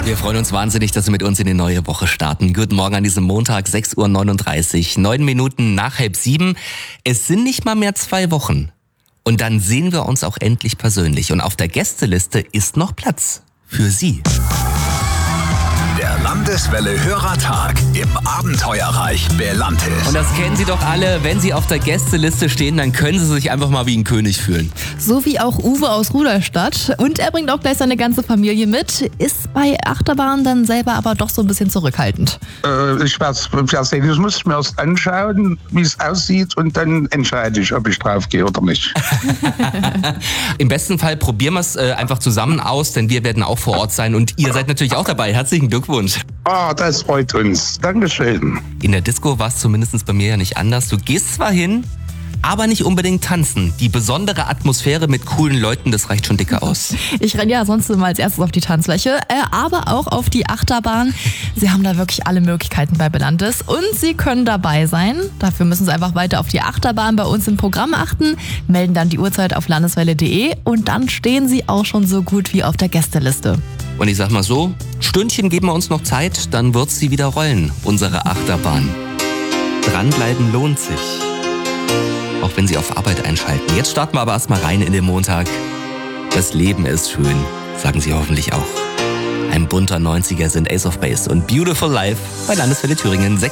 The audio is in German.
Wir freuen uns wahnsinnig, dass Sie mit uns in die neue Woche starten. Guten Morgen an diesem Montag, 6:39 Uhr, 9 Minuten nach 6:30. Es sind nicht mal mehr 2 Wochen. Und dann sehen wir uns auch endlich persönlich. Und auf der Gästeliste ist noch Platz für Sie. Der Landeswelle Hörertag im Abenteuerreich Belante. Und das kennen Sie doch alle. Wenn Sie auf der Gästeliste stehen, dann können Sie sich einfach mal wie ein König fühlen. So wie auch Uwe aus Ruderstadt. Und er bringt auch gleich seine ganze Familie mit. Ist bei Achterbahn dann selber aber doch so ein bisschen zurückhaltend. Ich werde sehen. Ich muss mir erst anschauen, wie es aussieht. Und dann entscheide ich, ob ich drauf gehe oder nicht. Im besten Fall probieren wir es einfach zusammen aus, denn wir werden auch vor Ort sein. Und ihr seid natürlich auch dabei. Herzlichen Glückwunsch. Das freut uns. Dankeschön. In der Disco war es zumindest bei mir ja nicht anders. Du gehst zwar hin, aber nicht unbedingt tanzen. Die besondere Atmosphäre mit coolen Leuten, das reicht schon dicke aus. Ich renne ja sonst immer als erstes auf die Tanzfläche, aber auch auf die Achterbahn. Sie haben da wirklich alle Möglichkeiten bei Belantes und Sie können dabei sein. Dafür müssen Sie einfach weiter auf die Achterbahn bei uns im Programm achten, melden dann die Uhrzeit auf landeswelle.de und dann stehen Sie auch schon so gut wie auf der Gästeliste. Und ich sag mal so, Stündchen geben wir uns noch Zeit, dann wird sie wieder rollen, unsere Achterbahn. Dranbleiben lohnt sich. Auch wenn Sie auf Arbeit einschalten. Jetzt starten wir aber erstmal rein in den Montag. Das Leben ist schön, sagen Sie hoffentlich auch. Ein bunter 90er sind Ace of Base und Beautiful Life bei Landeswelle Thüringen 6.